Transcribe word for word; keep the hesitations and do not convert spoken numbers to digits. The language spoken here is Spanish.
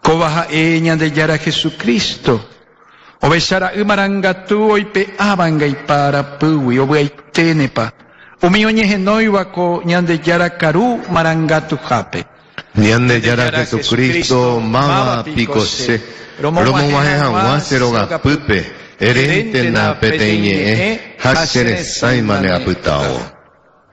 Kobaha e ñande yara Jesucristo. Obesara umarangatu oipe abangai para puwi obuaitenepa. Umioñeje noiwako ñande yara karu marangatu jape. Ñande yara Jesucristo mama pikose. Romo maheja wasero pupe. Erente na peteñe, hasere saimane aputao.